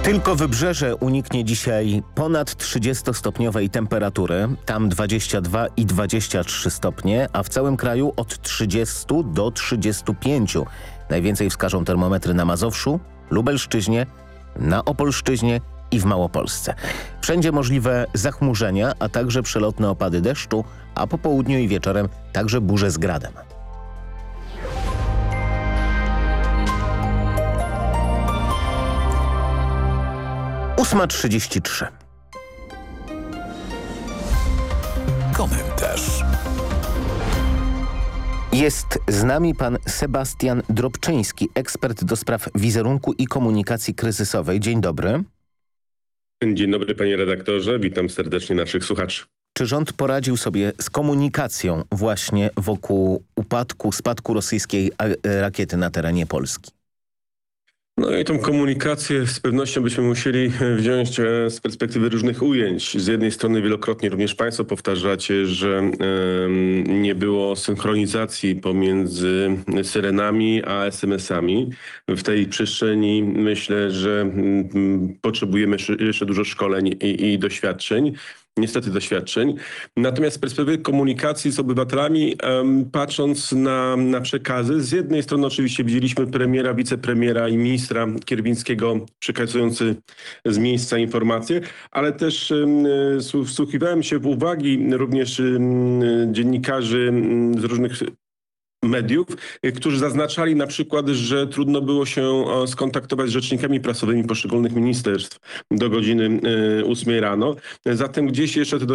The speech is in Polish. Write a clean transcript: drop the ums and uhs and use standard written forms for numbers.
Tylko Wybrzeże uniknie dzisiaj ponad 30-stopniowej temperatury, tam 22 i 23 stopnie, a w całym kraju od 30 do 35. Najwięcej wskażą termometry na Mazowszu, Lubelszczyźnie, na Opolszczyźnie i w Małopolsce. Wszędzie możliwe zachmurzenia, a także przelotne opady deszczu, a po południu i wieczorem także burze z gradem. Ósma 33. Komentarz. Jest z nami pan Sebastian Drobczyński, ekspert do spraw wizerunku i komunikacji kryzysowej. Dzień dobry. Dzień dobry panie redaktorze, witam serdecznie naszych słuchaczy. Czy rząd poradził sobie z komunikacją właśnie wokół spadku rosyjskiej rakiety na terenie Polski? No i tą komunikację z pewnością byśmy musieli wziąć z perspektywy różnych ujęć. Z jednej strony wielokrotnie również państwo powtarzacie, że nie było synchronizacji pomiędzy syrenami a SMS-ami. W tej przestrzeni myślę, że potrzebujemy jeszcze dużo szkoleń i doświadczeń. Niestety doświadczeń. Natomiast z perspektywy komunikacji z obywatelami, patrząc na przekazy, z jednej strony oczywiście widzieliśmy premiera, wicepremiera i ministra Kierwińskiego przekazujący z miejsca informacje, ale też wsłuchiwałem się w uwagi również dziennikarzy z różnych mediów, którzy zaznaczali na przykład, że trudno było się skontaktować z rzecznikami prasowymi poszczególnych ministerstw do godziny 8 rano. Zatem gdzieś jeszcze te